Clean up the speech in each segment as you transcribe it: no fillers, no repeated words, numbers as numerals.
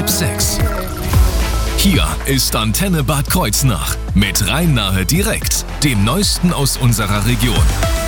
halb 6. Hier ist Antenne Bad Kreuznach mit Rhein-Nahe direkt, dem Neuesten aus unserer Region.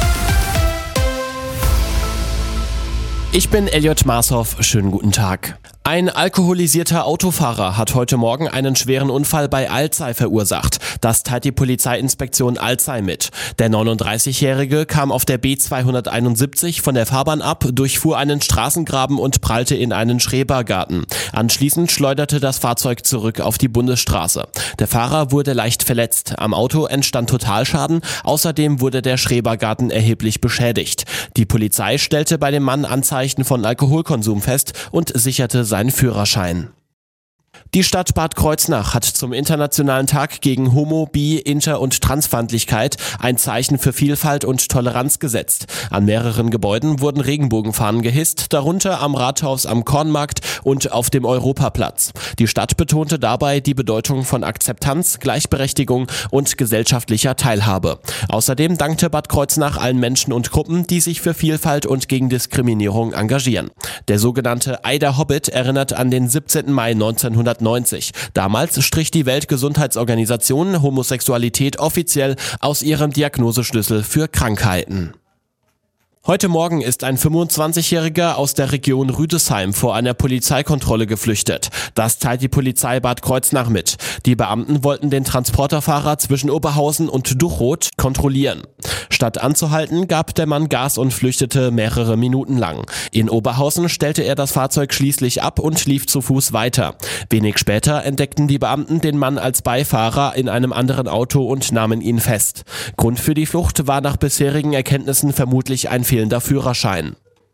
Ich bin Elliot Marshoff, schönen guten Tag. Ein alkoholisierter Autofahrer hat heute Morgen einen schweren Unfall bei Alzey verursacht. Das teilt die Polizeiinspektion Alzey mit. Der 39-Jährige kam auf der B271 von der Fahrbahn ab, durchfuhr einen Straßengraben und prallte in einen Schrebergarten. Anschließend schleuderte das Fahrzeug zurück auf die Bundesstraße. Der Fahrer wurde leicht verletzt. Am Auto entstand Totalschaden. Außerdem wurde der Schrebergarten erheblich beschädigt. Die Polizei stellte bei dem Mann Anzeichen von Alkoholkonsum fest und sicherte seinen Führerschein. Die Stadt Bad Kreuznach hat zum Internationalen Tag gegen Homo-, Bi-, Inter- und Transfeindlichkeit ein Zeichen für Vielfalt und Toleranz gesetzt. An mehreren Gebäuden wurden Regenbogenfahnen gehisst, darunter am Rathaus am Kornmarkt und auf dem Europaplatz. Die Stadt betonte dabei die Bedeutung von Akzeptanz, Gleichberechtigung und gesellschaftlicher Teilhabe. Außerdem dankte Bad Kreuznach allen Menschen und Gruppen, die sich für Vielfalt und gegen Diskriminierung engagieren. Der sogenannte Ei der Hobbit erinnert an den 17. Mai 1990. Damals strich die Weltgesundheitsorganisation Homosexualität offiziell aus ihrem Diagnoseschlüssel für Krankheiten. Heute Morgen ist ein 25-Jähriger aus der Region Rüdesheim vor einer Polizeikontrolle geflüchtet. Das teilt die Polizei Bad Kreuznach mit. Die Beamten wollten den Transporterfahrer zwischen Oberhausen und Duchroth kontrollieren. Statt anzuhalten, gab der Mann Gas und flüchtete mehrere Minuten lang. In Oberhausen stellte er das Fahrzeug schließlich ab und lief zu Fuß weiter. Wenig später entdeckten die Beamten den Mann als Beifahrer in einem anderen Auto und nahmen ihn fest. Grund für die Flucht war nach bisherigen Erkenntnissen vermutlich ein fehlender Führerschein.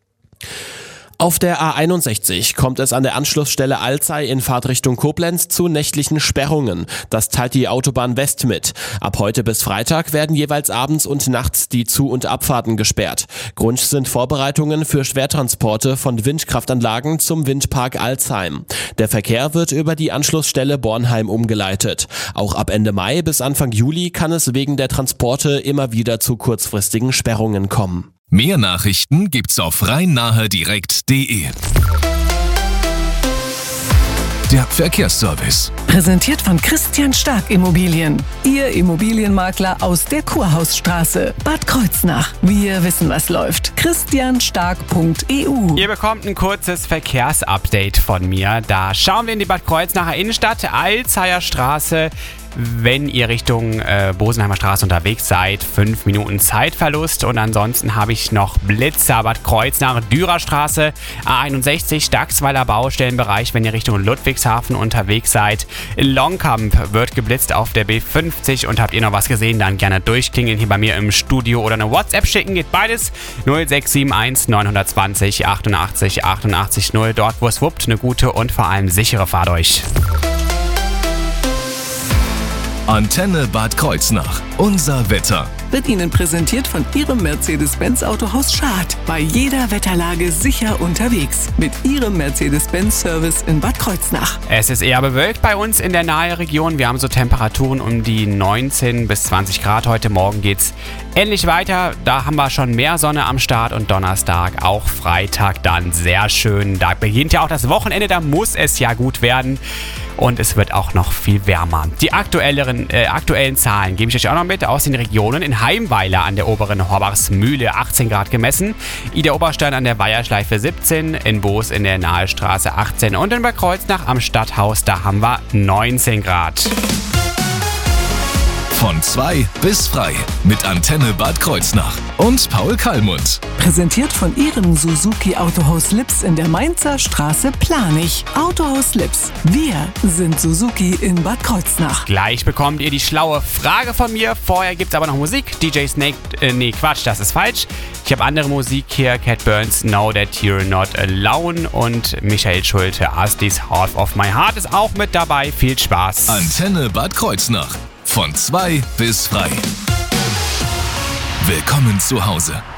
Auf der A61 kommt es an der Anschlussstelle Alzey in Fahrtrichtung Koblenz zu nächtlichen Sperrungen. Das teilt die Autobahn West mit. Ab heute bis Freitag werden jeweils abends und nachts die Zu- und Abfahrten gesperrt. Grund sind Vorbereitungen für Schwertransporte von Windkraftanlagen zum Windpark Alzheim. Der Verkehr wird über die Anschlussstelle Bornheim umgeleitet. Auch ab Ende Mai bis Anfang Juli kann es wegen der Transporte immer wieder zu kurzfristigen Sperrungen kommen. Mehr Nachrichten gibt's auf rhein-nahe-direkt.de. Der Verkehrsservice. Präsentiert von Christian Stark Immobilien. Ihr Immobilienmakler aus der Kurhausstraße, Bad Kreuznach. Wir wissen, was läuft. christianstark.eu. Ihr bekommt ein kurzes Verkehrsupdate von mir. Da schauen wir in die Bad Kreuznacher Innenstadt, Alzeyer Straße. Wenn ihr Richtung Bosenheimer Straße unterwegs seid, 5 Minuten Zeitverlust. Und ansonsten habe ich noch Blitzer, Bad Kreuznach, Dürerstraße, A61, Dachsweiler Baustellenbereich, wenn ihr Richtung Ludwigshafen unterwegs seid. In Longkamp wird geblitzt auf der B50 und habt ihr noch was gesehen, dann gerne durchklingeln hier bei mir im Studio oder eine WhatsApp schicken, geht beides. 0671 920 88 88 0, dort wo es wuppt, eine gute und vor allem sichere Fahrt euch. Antenne Bad Kreuznach. Unser Wetter. Wird Ihnen präsentiert von Ihrem Mercedes-Benz Autohaus Schad. Bei jeder Wetterlage sicher unterwegs. Mit Ihrem Mercedes-Benz-Service in Bad Kreuznach. Es ist eher bewölkt bei uns in der Nahe-Region. Wir haben so Temperaturen um die 19 bis 20 Grad. Heute Morgen geht's ähnlich weiter. Da haben wir schon mehr Sonne am Start und Donnerstag, auch Freitag dann sehr schön. Da beginnt ja auch das Wochenende, da muss es ja gut werden. Und es wird auch noch viel wärmer. Die aktuellen Zahlen gebe ich euch auch noch mit aus den Regionen. In Heimweiler an der oberen Horbachsmühle 18 Grad gemessen. Ida Oberstein an der Weiherschleife 17. In Boos in der Nahestraße 18. Und in Bad Kreuznach am Stadthaus, da haben wir 19 Grad. Von 2 bis frei mit Antenne Bad Kreuznach und Paul Kallmund. Präsentiert von Ihrem Suzuki Autohaus Lips in der Mainzer Straße Planich. Autohaus Lips. Wir sind Suzuki in Bad Kreuznach. Gleich bekommt ihr die schlaue Frage von mir. Vorher gibt's aber noch Musik. DJ Snake, das ist falsch. Ich habe andere Musik hier. Cat Burns, Know That You're Not Alone und Michael Schulte, Astis Half of My Heart ist auch mit dabei. Viel Spaß. Antenne Bad Kreuznach. Von 2 bis frei. Willkommen zu Hause.